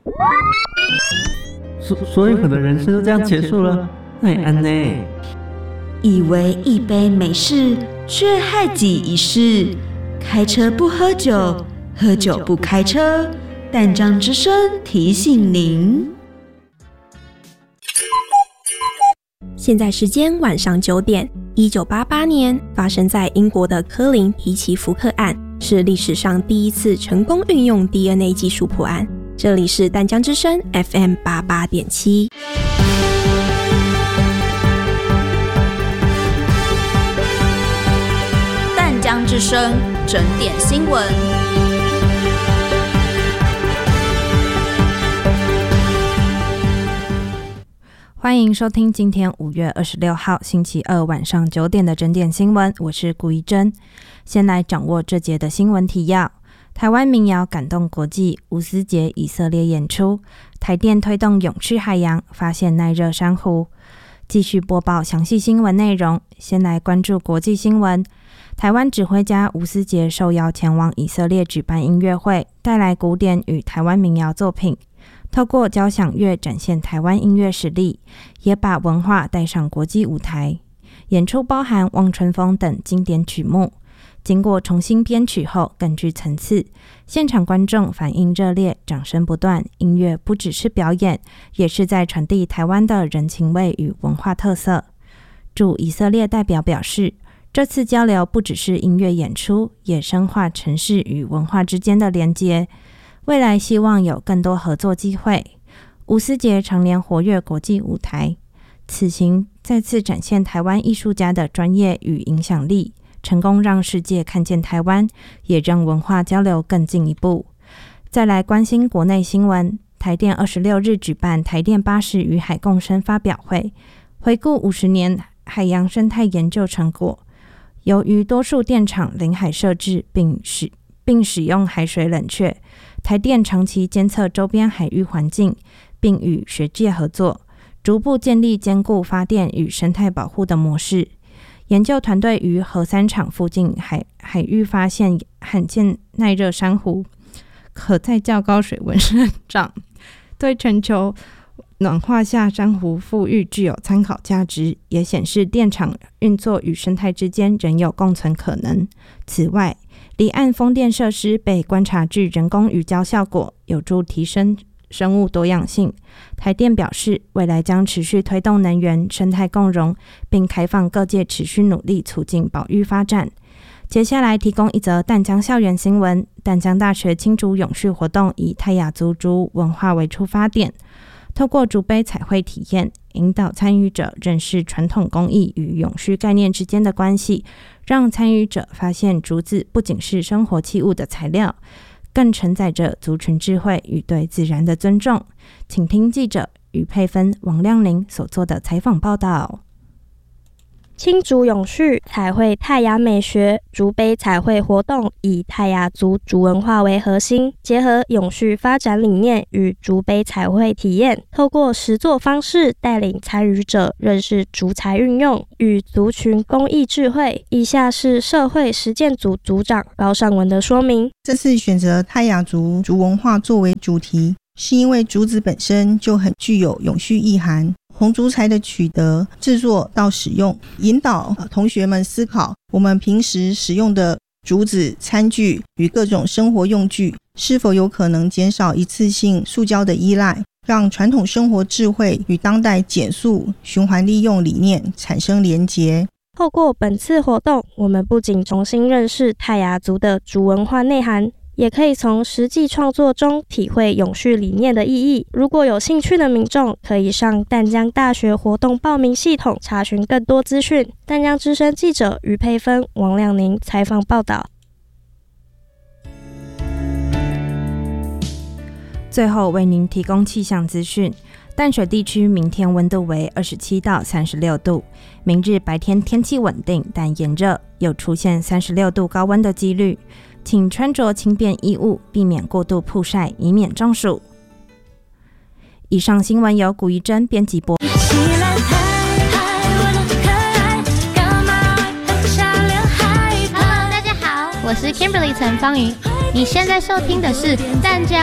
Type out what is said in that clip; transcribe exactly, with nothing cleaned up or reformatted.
所所以我的人生就这样结束了，那也安呢？ 以为一杯美式，却害己一事。开车不喝酒，喝酒不开车。淡江之声提醒您。 现在时间晚上九点。一九八八年发生在英国的科林提奇福克案，是历史上第一次成功运用 D N A 技术破案。这里是淡江之声 F M 八八点七。 淡江之声整点新闻。 欢迎收听今天五月二十六号星期二晚上九点的整点新闻，我是顾一珍。先来掌握这节的新闻提要。台湾民谣感动国际，无私节以色列演出，台电推动永续海洋，发现耐热珊瑚。继续播报详细新闻内容，先来关注国际新闻。台湾指挥家吴思杰受邀前往以色列举办音乐会，带来古典与台湾民谣作品，透过交响乐展现台湾音乐实力，也把文化带上国际舞台。演出包含《望春风》等经典曲目，经过重新编曲后更具层次，现场观众反应热烈，掌声不断。音乐不只是表演，也是在传递台湾的人情味与文化特色。驻以色列代表表示，这次交流不只是音乐演出，也深化城市与文化之间的连结，未来希望有更多合作机会。吴思杰常年活跃国际舞台，此行再次展现台湾艺术家的专业与影响力，成功让世界看见台湾，也让文化交流更进一步。再来关心国内新闻，台电二十六日举办台电八十与海共生发表会，回顾五十年海洋生态研究成果。由于多数电厂临海设置并使并使用海水冷却，台电长期监测周边海域环境，并与学界合作，逐步建立兼顾发电与生态保护的模式。研究团队于核三厂附近 海, 海域发现罕见耐热珊瑚，可在较高水温生长，对全球暖化下珊瑚富裕具有参考价值，也显示电厂运作与生态之间仍有共存可能。此外，离岸风电设施被观察具人工鱼礁效果，有助提升生物多样性。台电表示，未来将持续推动能源生态共融，并开放各界持续努力促进保育发展。接下来提供一则淡江校园新闻。淡江大学青竹永续活动以泰雅族竹文化为出发点，透过竹杯彩绘体验，引导参与者认识传统工艺与永续概念之间的关系，让参与者发现竹子不仅是生活器物的材料，更承载着族群智慧与对自然的尊重。请听记者于佩芬、王亮玲所做的采访报道。 青竹永续彩绘泰雅美学竹杯彩绘活动以泰雅族竹文化为核心，结合永续发展理念与竹杯彩绘体验，透过实作方式带领参与者认识竹材运用与族群工艺智慧。以下是社会实践组组长高尚文的说明。 这次选择泰雅族竹文化作为主题，是因为竹子本身就很具有永续意涵，红竹材的取得、制作到使用，引导同学们思考我们平时使用的竹子、餐具与各种生活用具是否有可能减少一次性塑胶的依赖，让传统生活智慧与当代减塑、循环利用理念产生连结。 透过本次活动，我们不仅重新认识泰雅族的竹文化内涵，也可以从实际创作中体会永续理念的意义。如果有兴趣的民众，可以上淡江大学活动报名系统查询更多资讯。淡江之声记者于佩芬、王亮宁采访报道。 最后为您提供气象资讯。淡水地区明天温度为二十七到三十六度，明日白天天气稳定但炎热，有出现三十六度高温的几率，请穿着轻便衣物，避免过度曝晒，以免中暑。以上新闻由古一珍编辑播。 我是 Kimberly 陈芳瑜，你现在收听的是淡江